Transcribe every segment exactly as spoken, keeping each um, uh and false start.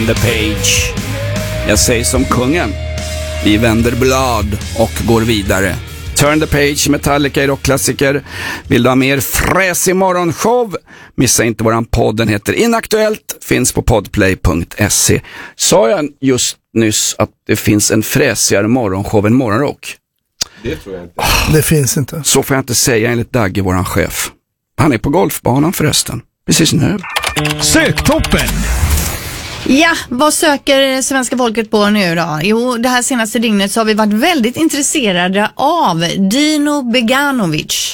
The Page. Jag säger som kungen. Vi vänder blad och går vidare. Turn the Page, Metallica i rockklassiker. Vill du ha mer fräsig morgonshow? Missa inte våran podd, den heter Inaktuellt. Finns på podplay punkt se. Sa jag just nyss att det finns en fräsigare morgonshow än morgonrock? Det tror jag inte. Det finns inte. Så får jag inte säga enligt Dagge, våran chef. Han är på golfbanan förresten. Precis nu. Söktoppen! Ja, vad söker svenska folket på nu då? Jo, det här senaste dygnet så har vi varit väldigt intresserade av Dino Beganovic.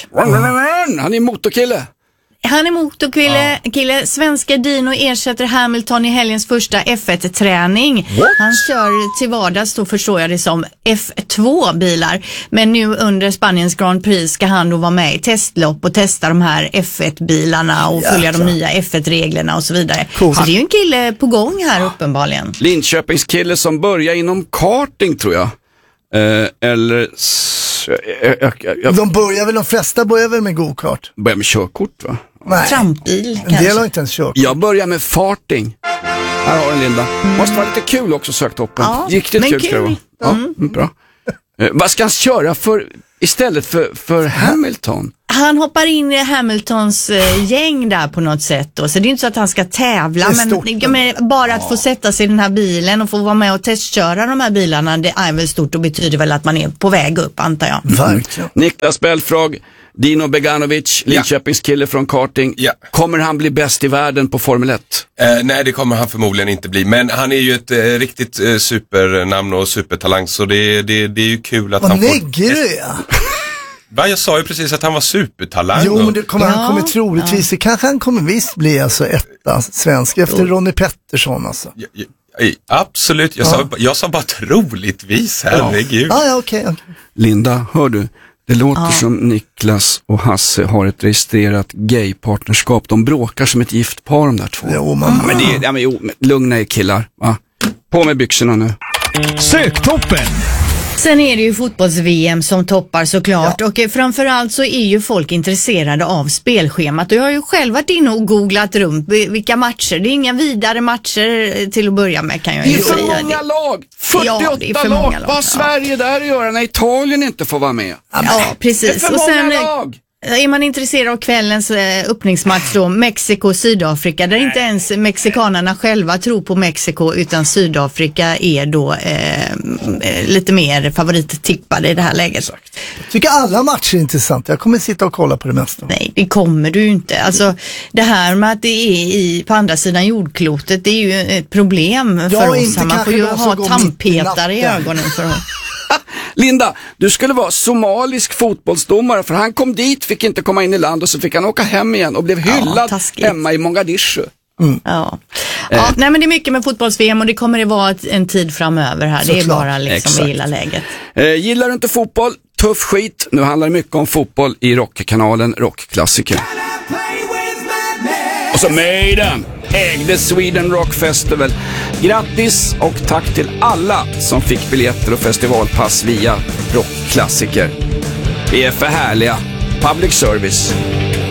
Han är motorkille. Han är motorkille, ja. kille. Svenska Dino ersätter Hamilton i helgens första F ett-träning. What? Han kör till vardags, då förstår jag det som, F två-bilar. Men nu under Spaniens Grand Prix ska han då vara med i testlopp och testa de här F ett-bilarna och Jäklar. följa de nya F ett-reglerna och så vidare. Cool. Så det är ju en kille på gång här uppenbarligen. Linköpings kille som börjar inom karting, tror jag. Eh, eller... Jag, jag, jag, de börjar väl, de flesta börjar väl med go-kart? Börjar med körkort, va? Nej. Trampbil kanske. En del har inte ens körkort. Jag börjar med farting. Här har den, Linda. Mm. Måste vara lite kul också, söktoppen. Ja, Riktigt kul, kul. ska det vara. Ja, mm. bra. Eh, vad ska han köra för istället för, för Hamilton? Han hoppar in i Hamiltons eh, gäng där på något sätt då. Så det är inte så att han ska tävla, men, men bara att få sätta sig i den här bilen och få vara med och testköra de här bilarna, det är väl stort och betyder väl att man är på väg upp, antar jag. Verkligen. Niklas Belfrag, Dino Beganovic, Linköpings kille från karting. Ja. Kommer han bli bäst i världen på Formel ett? Eh, nej, det kommer han förmodligen inte bli. Men han är ju ett eh, riktigt eh, supernamn och supertalang, så det, det, det är ju kul att Vad han får... Vad lägger du, ja? Va, jag sa ju precis att han var supertalang. Jo, men det kommer, ja, han kommer troligtvis, ja. kanske han kommer visst bli alltså etta svensk efter oh. Ronnie Pettersson alltså. Ja, ja, absolut, jag, ja. sa, jag sa bara troligtvis, herregud. Ja, ja, okej. Okay, okay. Linda, hör du? Det låter ja. som Niklas och Hasse har ett registrerat gaypartnerskap. De bråkar som ett gift par, de där två. Jo, man. Ja, men det är, ja, men, jo, lugna er killar. Va? På med byxorna nu. Söktoppen! Sen är det ju fotbolls-V M som toppar såklart, ja. och framförallt så är ju folk intresserade av spelschemat. Och jag har ju själv varit inne och googlat runt vilka matcher. Det är inga vidare matcher till att börja med, kan jag ju säga. Det är för många lag! fyrtioåtta ja, det är för lag! många lag. Vad har Sverige där att göra när Italien inte får vara med? Ja, precis. Det är för och sen, många lag! Är man intresserad av kvällens eh, öppningsmatch då, Mexiko-Sydafrika, där inte ens mexikanerna själva tror på Mexiko, utan Sydafrika är då eh, lite mer favorittippade i det här läget. Jag tycker alla matcher är intressanta. Jag kommer sitta och kolla på det mesta. Nej, det kommer du inte. Alltså, det här med att det är i, på andra sidan jordklotet, det är ju ett problem för ja, oss. Man får ju ha tandpetare i ögonen för att... Linda, du skulle vara somalisk fotbollsdomare, för han kom dit, fick inte komma in i land och så fick han åka hem igen och blev hyllad ja, hemma i Mogadishu. Mm. Ja. Ja, eh. nej, men det är mycket med fotbolls-V M och det kommer att vara en tid framöver här. Så det är klart. Bara liksom att gilla läget. Eh, gillar du inte fotboll? Tuff skit. Nu handlar det mycket om fotboll i rockkanalen Rockklassiker. Och så Maiden ägde Sweden Rock Festival. Grattis och tack till alla som fick biljetter och festivalpass via Rockklassiker. Vi är för härliga. Public service.